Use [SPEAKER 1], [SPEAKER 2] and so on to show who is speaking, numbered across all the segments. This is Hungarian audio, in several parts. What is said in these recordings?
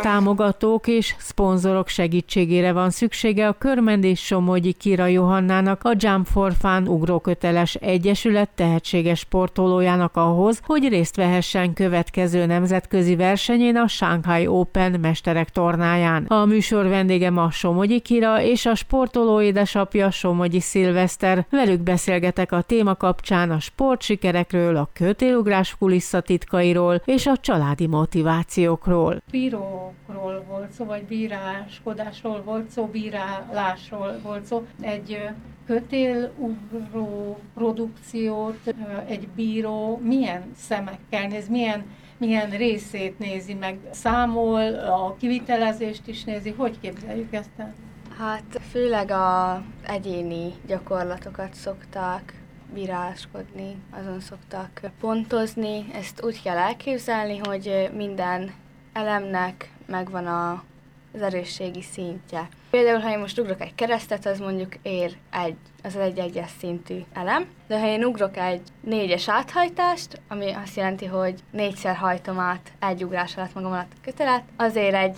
[SPEAKER 1] támogatók és szponzorok segítségére van szüksége a Körmend Somogyi Kira Johannának, a Jump for Fun ugróköteles egyesület tehetséges sportolójának ahhoz, hogy részt vehessen következő nemzetközi versenyén, a Shanghai Open mesterek tornáján. A műsor vendége ma Somogyi Kira és a sportoló édesapja Somogyi Szilveszter. Velük beszélgetek a téma kapcsán a sportsikerekről, a kőtélugrás kulisszatitkairól és a családi motivációkról.
[SPEAKER 2] Bírókról volt szó, vagy bíráskodásról volt szó, bírálásról volt szó. Egy kötélugró produkciót egy bíró milyen szemekkel néz, milyen részét nézi meg? Számol, a kivitelezést is nézi? Hogy képzeljük ezt el?
[SPEAKER 3] Hát főleg az egyéni gyakorlatokat szokták bíráskodni, azon szoktak pontozni. Ezt úgy kell elképzelni, hogy minden elemnek megvan az erősségi szintje. Például, ha én most ugrok egy keresztet, az mondjuk ér az egy egyes szintű elem, de ha én ugrok egy 4-es áthajtást, ami azt jelenti, hogy 4-szer hajtom át egy ugrás alatt magam alatt a kötelet, azért egy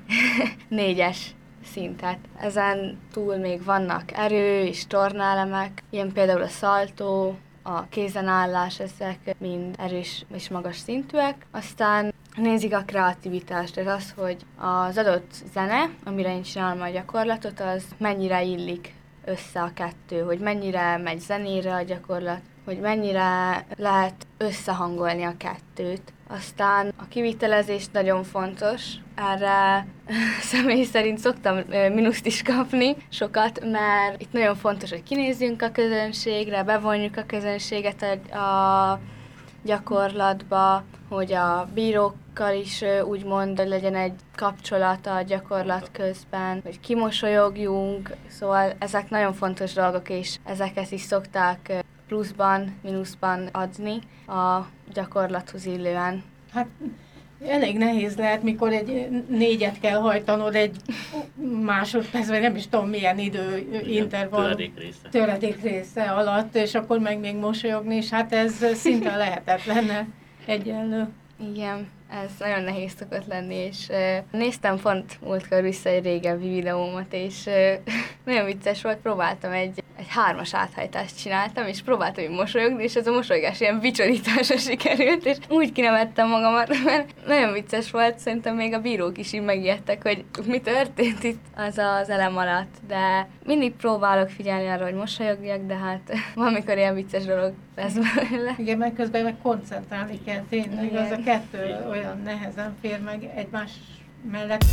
[SPEAKER 3] 4-es szintet. Ezen túl még vannak erő és tornaelemek, ilyen például a szaltó, a kézenállás, ezek mind erős és magas szintűek. Aztán nézik a kreativitást, ez az, hogy az adott zene, amire én csinálom a gyakorlatot, az mennyire illik össze a kettő, hogy mennyire megy zenére a gyakorlat, hogy mennyire lehet összehangolni a kettőt. Aztán a kivitelezés nagyon fontos. Erre személy szerint szoktam mínuszt is kapni sokat, mert itt nagyon fontos, hogy kinézzünk a közönségre, bevonjuk a közönséget a gyakorlatba, hogy a bírókkal is úgymond legyen egy kapcsolata a gyakorlat közben, hogy kimosolyogjunk, szóval ezek nagyon fontos dolgok, és ezeket is szokták pluszban, mínuszban adni a gyakorlathoz illően. Hát
[SPEAKER 2] elég nehéz lehet, mikor egy 4-et kell hajtanod egy másodperc, vagy nem is tudom milyen intervall, töredék része alatt, és akkor meg még mosolyogni, és hát ez szinte lehetetlen egyenlő.
[SPEAKER 3] Igen, ez nagyon nehéz szokott lenni, és néztem pont múltkor vissza egy régebbi videómat, és nagyon vicces volt, próbáltam egy 3-as áthajtást csináltam, és próbáltam így mosolyogni, és ez a mosolygás ilyen vicsorításra sikerült, és úgy kinevettem magamat, mert nagyon vicces volt, szerintem még a bírók is így megijedtek, hogy mi történt itt az elem alatt, de mindig próbálok figyelni arra, hogy mosolyogjak, de hát valamikor ilyen vicces dolog lesz belőle.
[SPEAKER 2] Igen, meg közben meg koncentrálni kell tényleg, az a kettő olyan nehezen fér meg egymás mellett.